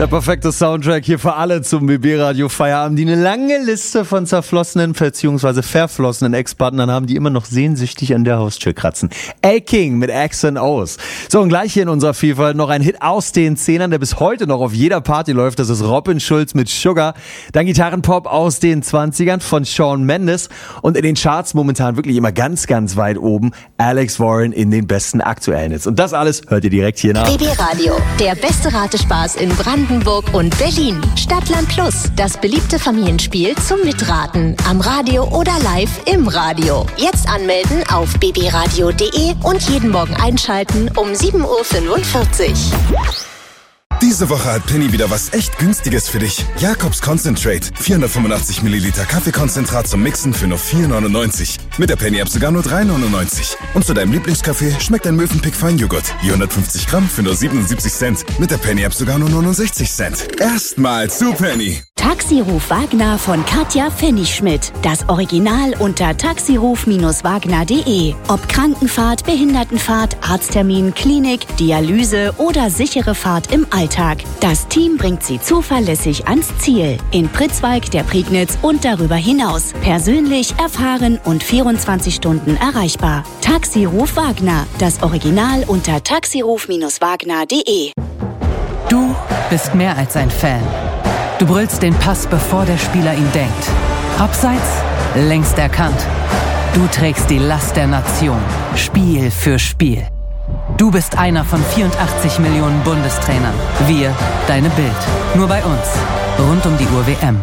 Der perfekte Soundtrack hier für alle zum BB-Radio Feierabend, die eine lange Liste von zerflossenen bzw. verflossenen Ex-Partnern haben, die immer noch sehnsüchtig an der Haustür kratzen. A-King mit X and O's. So, und gleich hier in unserer Vielfalt noch ein Hit aus den Zehnern, der bis heute noch auf jeder Party läuft. Das ist Robin Schulz mit Sugar. Dann Gitarrenpop aus den 20ern von Shawn Mendes. Und in den Charts momentan wirklich immer ganz, ganz weit oben Alex Warren in den besten aktuellen Hits. Und das alles hört ihr direkt hier nach. BB-Radio, der beste Ratespaß in Brandenburg und Berlin. Stadtland Plus, das beliebte Familienspiel zum Mitraten. Am Radio oder live im Radio. Jetzt anmelden auf bbradio.de und jeden Morgen einschalten um 7.45 Uhr. Diese Woche hat Penny wieder was echt Günstiges für dich. Jakobs Concentrate. 485 Milliliter Kaffeekonzentrat zum Mixen für nur 4,99. Mit der Penny-App sogar nur 3,99. Und zu deinem Lieblingskaffee schmeckt ein Mövenpick Feinjoghurt. Je 150 Gramm für nur 77 Cent. Mit der Penny-App sogar nur 69 Cent. Erstmal zu Penny. Taxiruf Wagner von Katja Pfennigschmidt. Das Original unter taxiruf-wagner.de. Ob Krankenfahrt, Behindertenfahrt, Arzttermin, Klinik, Dialyse oder sichere Fahrt im Alltag. Das Team bringt Sie zuverlässig ans Ziel. In Pritzwalk, der Prignitz und darüber hinaus. Persönlich, erfahren und 24 Stunden erreichbar. Taxiruf Wagner. Das Original unter taxiruf-wagner.de. Du bist mehr als ein Fan. Du brüllst den Pass, bevor der Spieler ihn denkt. Abseits, längst erkannt. Du trägst die Last der Nation. Spiel für Spiel. Du bist einer von 84 Millionen Bundestrainern. Wir, deine Bild. Nur bei uns. Rund um die Uhr WM.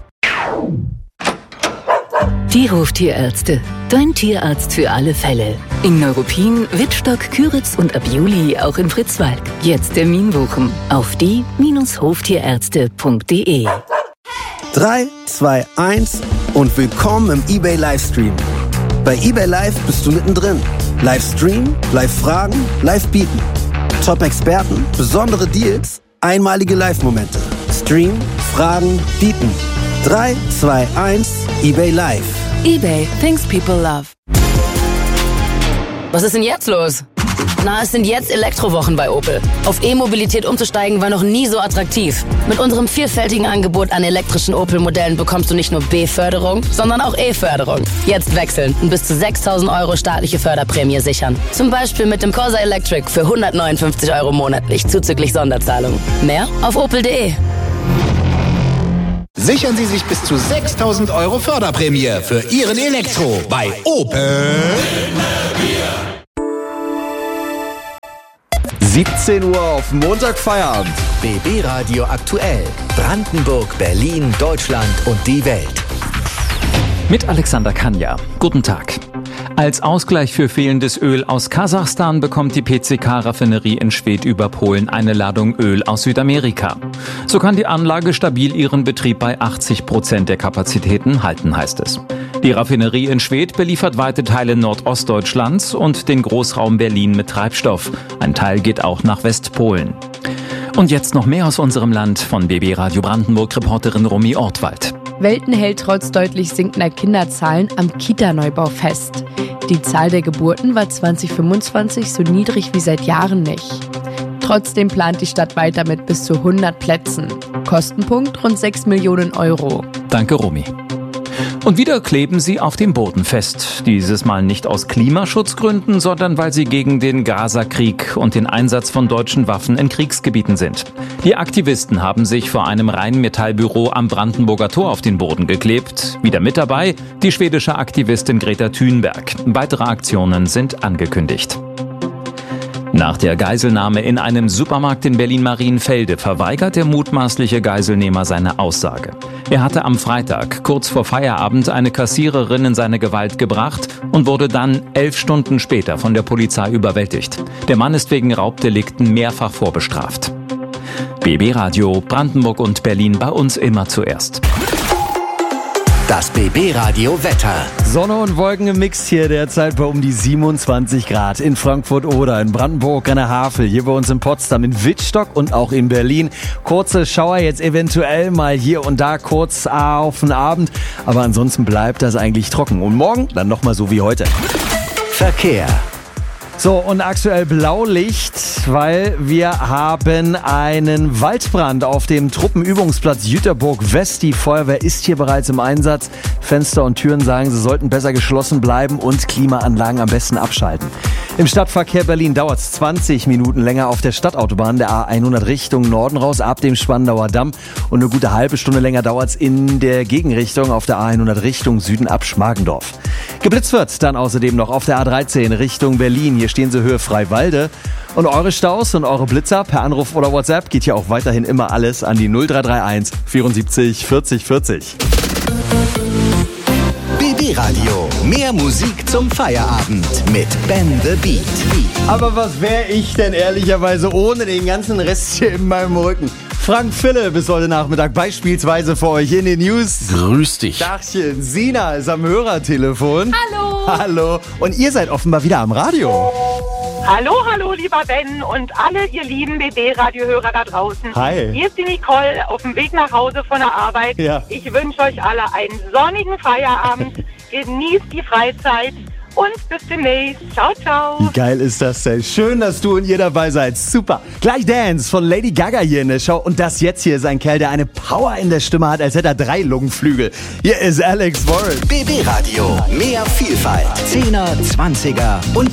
Die Hoftierärzte. Dein Tierarzt für alle Fälle. In Neuruppin, Wittstock, Küritz und ab Juli auch in Pritzwalk. Jetzt Termin buchen auf die-hoftierärzte.de. 3, 2, 1 und willkommen im eBay Livestream. Bei eBay Live bist du mittendrin. Livestream, Live-Fragen, Live-Bieten. Top-Experten, besondere Deals, einmalige Live-Momente. Stream, Fragen, Bieten. 3, 2, 1, eBay Live. eBay, things people love. Was ist denn jetzt los? Na, es sind jetzt Elektrowochen bei Opel. Auf E-Mobilität umzusteigen war noch nie so attraktiv. Mit unserem vielfältigen Angebot an elektrischen Opel-Modellen bekommst du nicht nur B-Förderung, sondern auch E-Förderung. Jetzt wechseln und bis zu 6.000 € staatliche Förderprämie sichern. Zum Beispiel mit dem Corsa Electric für 159 € monatlich, zuzüglich Sonderzahlung. Mehr auf opel.de. Sichern Sie sich bis zu 6.000 € Förderprämie für Ihren Elektro bei Opel. 17 Uhr auf Montag Feierabend. BB Radio aktuell. Brandenburg, Berlin, Deutschland und die Welt. Mit Alexander Kanja. Guten Tag. Als Ausgleich für fehlendes Öl aus Kasachstan bekommt die PCK-Raffinerie in Schwedt über Polen eine Ladung Öl aus Südamerika. So kann die Anlage stabil ihren Betrieb bei 80% der Kapazitäten halten, heißt es. Die Raffinerie in Schwedt beliefert weite Teile Nordostdeutschlands und den Großraum Berlin mit Treibstoff. Ein Teil geht auch nach Westpolen. Und jetzt noch mehr aus unserem Land von BB Radio Brandenburg-Reporterin Romy Ortwald. Welten hält trotz deutlich sinkender Kinderzahlen am Kita-Neubau fest. Die Zahl der Geburten war 2025 so niedrig wie seit Jahren nicht. Trotzdem plant die Stadt weiter mit bis zu 100 Plätzen. Kostenpunkt rund 6 Millionen €. Danke, Romy. Und wieder kleben sie auf dem Boden fest. Dieses Mal nicht aus Klimaschutzgründen, sondern weil sie gegen den Gaza-Krieg und den Einsatz von deutschen Waffen in Kriegsgebieten sind. Die Aktivisten haben sich vor einem Rheinmetallbüro am Brandenburger Tor auf den Boden geklebt. Wieder mit dabei die schwedische Aktivistin Greta Thunberg. Weitere Aktionen sind angekündigt. Nach der Geiselnahme in einem Supermarkt in Berlin-Marienfelde verweigert der mutmaßliche Geiselnehmer seine Aussage. Er hatte am Freitag, kurz vor Feierabend, eine Kassiererin in seine Gewalt gebracht und wurde dann 11 Stunden später von der Polizei überwältigt. Der Mann ist wegen Raubdelikten mehrfach vorbestraft. BB Radio, Brandenburg und Berlin, bei uns immer zuerst. Das BB-Radio Wetter. Sonne und Wolken im Mix hier derzeit bei um die 27 Grad. In Frankfurt oder in Brandenburg an der Havel, hier bei uns in Potsdam, in Wittstock und auch in Berlin. Kurze Schauer jetzt eventuell mal hier und da kurz auf den Abend. Aber ansonsten bleibt das eigentlich trocken. Und morgen dann nochmal so wie heute. Verkehr. So, und aktuell Blaulicht, weil wir haben einen Waldbrand auf dem Truppenübungsplatz Jüterburg West. Die Feuerwehr ist hier bereits im Einsatz. Fenster und Türen sagen, sie sollten besser geschlossen bleiben und Klimaanlagen am besten abschalten. Im Stadtverkehr Berlin dauert es 20 Minuten länger auf der Stadtautobahn der A100 Richtung Norden raus ab dem Spandauer Damm. Und eine gute halbe Stunde länger dauert es in der Gegenrichtung auf der A100 Richtung Süden ab Schmargendorf. Geblitzt wird dann außerdem noch auf der A13 Richtung Berlin. Hier stehen sie Höhe Freiwalde. Und eure Staus und eure Blitzer per Anruf oder WhatsApp geht hier auch weiterhin immer alles an die 0331 74 40 40. BB Radio. Mehr Musik zum Feierabend mit Ben the Beat. Aber was wäre ich denn ehrlicherweise ohne den ganzen Rest hier in meinem Rücken? Frank Philipp bis heute Nachmittag beispielsweise für euch in den News. Grüß dich. Dachchen, Sina ist am Hörertelefon. Hallo. Hallo. Und ihr seid offenbar wieder am Radio. Hallo, lieber Ben und alle ihr lieben BB-Radio-Hörer da draußen. Hi. Hier ist die Nicole auf dem Weg nach Hause von der Arbeit. Ja. Ich wünsche euch alle einen sonnigen Feierabend. Genießt die Freizeit und bis demnächst. Ciao, ciao. Wie geil ist das denn? Schön, dass du und ihr dabei seid. Super. Gleich Dance von Lady Gaga hier in der Show. Und das jetzt hier ist ein Kerl, der eine Power in der Stimme hat, als hätte er 3 Lungenflügel. Hier ist Alex Warren. BB Radio. Mehr Vielfalt. 10er, 20er und